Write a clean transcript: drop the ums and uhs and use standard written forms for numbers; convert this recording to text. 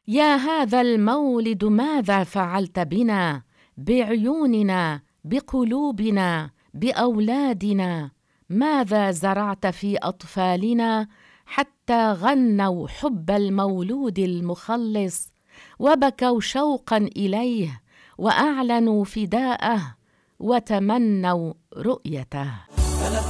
يا هذا المولد ماذا فعلت بنا، بعيوننا، بقلوبنا، بأولادنا؟ ماذا زرعت في أطفالنا حتى غنوا حب المولود المخلص، وبكوا شوقا إليه، وأعلنوا فداءه، وتمنوا رؤيته؟